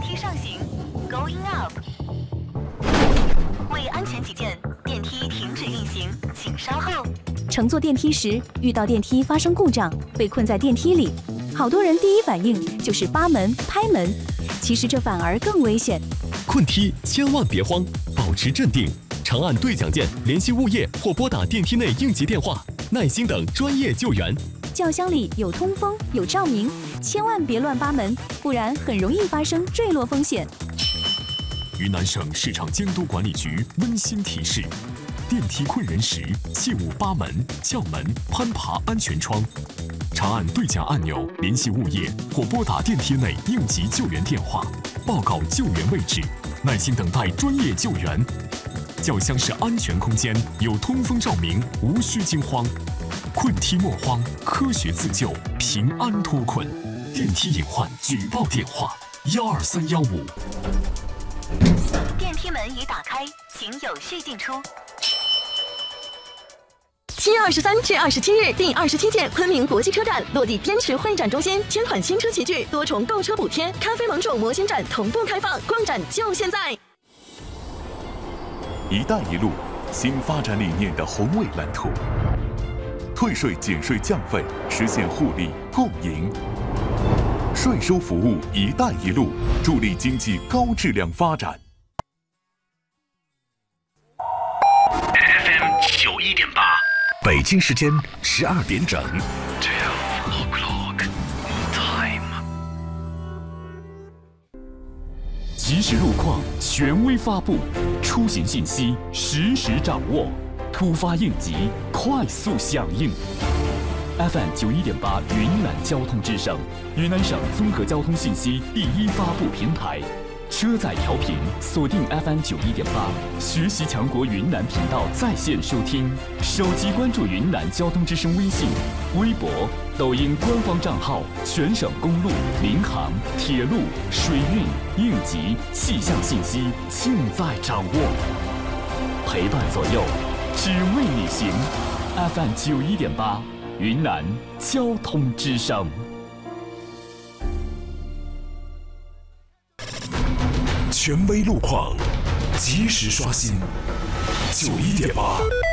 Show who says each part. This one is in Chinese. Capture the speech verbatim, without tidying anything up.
Speaker 1: 梯上行 ，Going up。为安全起见，电梯停止运行，请稍后。
Speaker 2: 乘坐电梯时遇到电梯发生故障，被困在电梯里，好多人第一反应就是扒门、拍门，其实这反而更危险。
Speaker 3: 困梯千万别慌，保持镇定，长按对讲键联系物业或拨打电梯内应急电话，耐心等专业救援。
Speaker 2: 轿厢里有通风有照明，千万别乱扒门，不然很容易发生坠落风险。
Speaker 3: 云南省市场监督管理局温馨提示：电梯困人时，切勿扒门、撬门、攀爬安全窗。长按对讲按钮联系物业或拨打电梯内应急救援电话，报告救援位置，耐心等待专业救援。轿厢是安全空间，有通风照明，无需惊慌。困梯莫慌，科学自救，平安脱困。电梯隐患举报电话：幺二三幺五。
Speaker 1: 电梯门已打开，请有序进出。
Speaker 4: 七月二十三至二十七日，第二十七届昆明国际车展落地滇池会展中心，千款新车齐聚，多重购车补贴，咖啡盟主模型展同步开放，逛展就现在！
Speaker 5: 一带一路新发展理念的宏伟蓝图，退税减税降费，实现互利共赢。税收服务“一带一路”，助力经济高质量发展。
Speaker 6: F M 九一点八，
Speaker 7: 北京时间十二点整。
Speaker 6: Twelve o'clock time。
Speaker 3: 即时路况权威发布，出行信息实时掌握，突发应急快速响应。F M 九一点八云南交通之声，云南省综合交通信息第一发布平台。车载调频锁定 F M 九一点八，学习强国云南频道在线收听，手机关注云南交通之声微信、微博、抖音官方账号，全省公路、民航、铁路、水运、应急、气象信息尽在掌握，陪伴左右，只为你行。F M 九一点八，云南交通之声。
Speaker 7: 权威路况，及时刷新。九一点八。